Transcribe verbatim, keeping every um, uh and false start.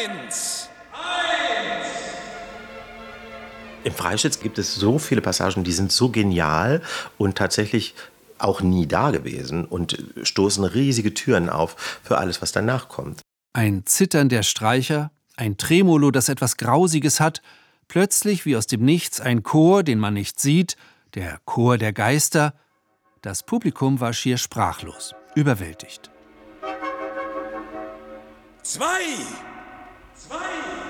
Eins. Im Freischütz gibt es so viele Passagen, die sind so genial und tatsächlich auch nie da gewesen und stoßen riesige Türen auf für alles, was danach kommt. Ein Zittern der Streicher, ein Tremolo, das etwas Grausiges hat, plötzlich wie aus dem Nichts ein Chor, den man nicht sieht, der Chor der Geister. Das Publikum war schier sprachlos, überwältigt. Zwei. Zwei.